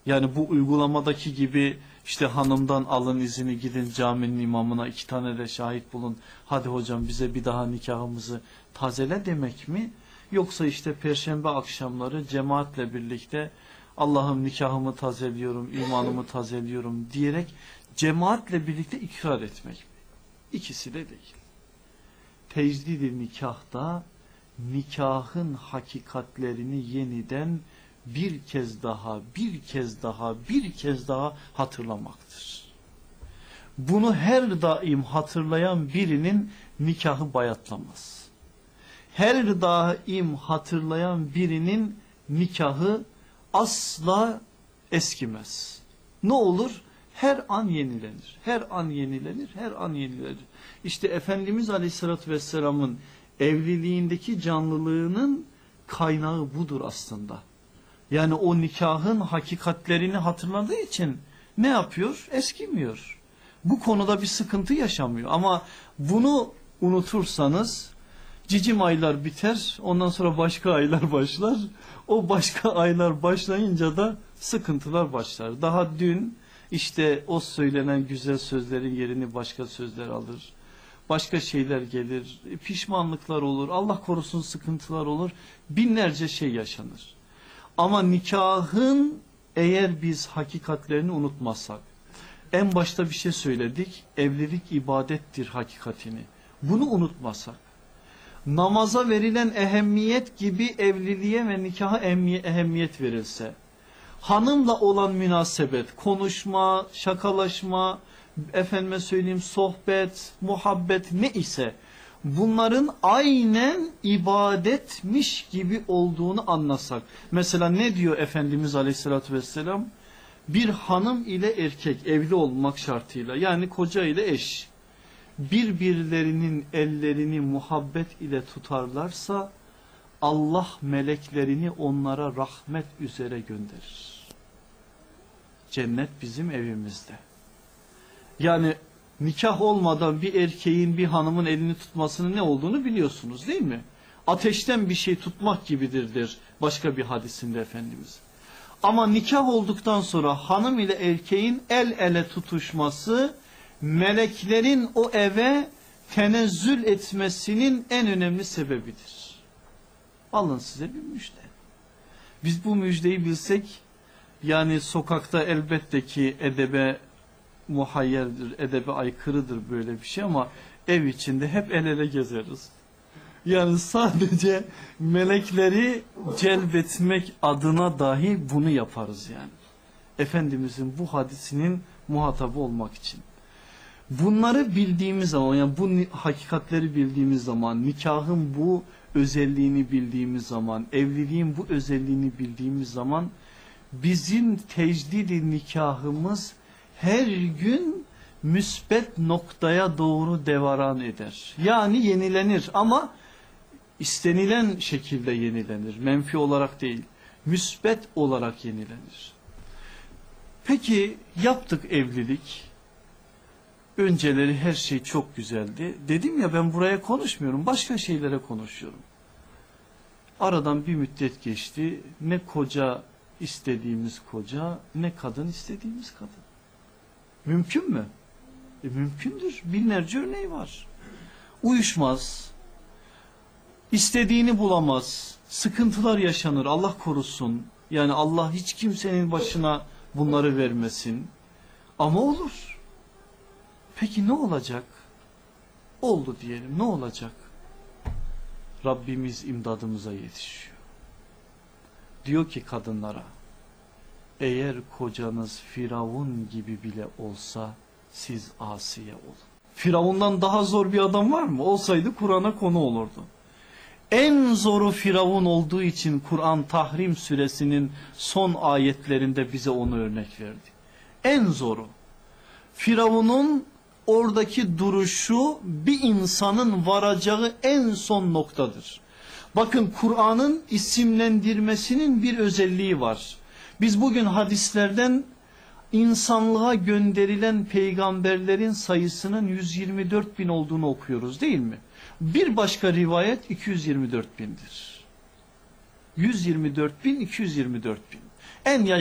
Yani bu uygulamadaki gibi işte hanımdan alın izini, gidin caminin imamına 2 tane de şahit bulun. Hadi hocam bize bir daha nikahımızı tazele demek mi? Yoksa işte perşembe akşamları cemaatle birlikte Allah'ım nikahımı tazeliyorum, imanımı tazeliyorum diyerek cemaatle birlikte ikrar etmek mi? İkisi de değil. Tecdid-i nikahta nikahın hakikatlerini yeniden bir kez daha hatırlamaktır. Bunu her daim hatırlayan birinin nikahı bayatlamaz. Her daim hatırlayan birinin nikahı asla eskimez. Ne olur? Her an yenilenir. Her an yenilenir. Her an yenilenir. İşte Efendimiz Aleyhisselatü Vesselam'ın evliliğindeki canlılığının kaynağı budur aslında. Yani o nikahın hakikatlerini hatırladığı için ne yapıyor? Eskimiyor. Bu konuda bir sıkıntı yaşamıyor. Ama bunu unutursanız cicim aylar biter, ondan sonra başka aylar başlar. O başka aylar başlayınca da sıkıntılar başlar. Daha dün işte o söylenen güzel sözlerin yerini başka sözler alır. Başka şeyler gelir, pişmanlıklar olur, Allah korusun sıkıntılar olur, binlerce şey yaşanır. Ama nikahın eğer biz hakikatlerini unutmazsak, en başta bir şey söyledik, evlilik ibadettir hakikatini. Bunu unutmasak, namaza verilen ehemmiyet gibi evliliğe ve nikaha ehemmiyet verilse, hanımla olan münasebet, konuşma, şakalaşma, efendime söyleyeyim sohbet, muhabbet ne ise bunların aynen ibadetmiş gibi olduğunu anlasak. Mesela ne diyor Efendimiz Aleyhisselatü Vesselam? Bir hanım ile erkek evli olmak şartıyla, yani koca ile eş, birbirlerinin ellerini muhabbet ile tutarlarsa Allah meleklerini onlara rahmet üzere gönderir. Cennet bizim evimizde. Yani nikah olmadan bir erkeğin bir hanımın elini tutmasının ne olduğunu biliyorsunuz değil mi? Ateşten bir şey tutmak gibidir der başka bir hadisinde Efendimiz. Ama nikah olduktan sonra hanım ile erkeğin el ele tutuşması meleklerin o eve tenezzül etmesinin en önemli sebebidir. Alın size bir müjde. Biz bu müjdeyi bilsek, yani sokakta elbette ki edebe muhayyerdir, edebe aykırıdır böyle bir şey, ama ev içinde hep el ele gezeriz. Yani sadece melekleri celbetmek adına dahi bunu yaparız yani. Efendimizin bu hadisinin muhatabı olmak için. Bunları bildiğimiz zaman, yani bu hakikatleri bildiğimiz zaman, nikahın bu özelliğini bildiğimiz zaman, evliliğin bu özelliğini bildiğimiz zaman bizim tecdid-i nikahımız her gün müsbet noktaya doğru devaran eder. Yani yenilenir ama istenilen şekilde yenilenir. Menfi olarak değil, müsbet olarak yenilenir. Peki yaptık evlilik. Önceleri her şey çok güzeldi. Dedim ya, ben buraya konuşmuyorum, başka şeylere konuşuyorum. Aradan bir müddet geçti. Ne koca istediğimiz koca, ne kadın istediğimiz kadın. Mümkün mü? Mümkündür. Binlerce örneği var. Uyuşmaz. İstediğini bulamaz. Sıkıntılar yaşanır. Allah korusun. Yani Allah hiç kimsenin başına bunları vermesin. Ama olur. Peki ne olacak? Oldu diyelim. Ne olacak? Rabbimiz imdadımıza yetişiyor. Diyor ki kadınlara, eğer kocanız Firavun gibi bile olsa siz Asiye olun. Firavundan daha zor bir adam var mı? Olsaydı Kur'an'a konu olurdu. En zoru Firavun olduğu için Kur'an Tahrim suresinin son ayetlerinde bize onu örnek verdi. En zoru. Firavun'un oradaki duruşu bir insanın varacağı en son noktadır. Bakın, Kur'an'ın isimlendirmesinin bir özelliği var. Biz bugün hadislerden insanlığa gönderilen peygamberlerin sayısının 124 bin olduğunu okuyoruz değil mi? Bir başka rivayet 224 bindir. 124 bin, 224 bin. En